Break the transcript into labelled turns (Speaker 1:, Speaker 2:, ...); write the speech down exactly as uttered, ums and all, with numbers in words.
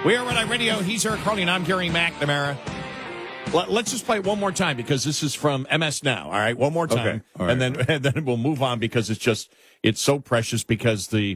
Speaker 1: We are Red Eye Radio. He's Eric Carly, and I'm Gary McNamara. Let, let's just play it one more time because this is from M S Now. All right, one more time,
Speaker 2: Okay. All right.
Speaker 1: and then and then we'll move on because it's just it's so precious because the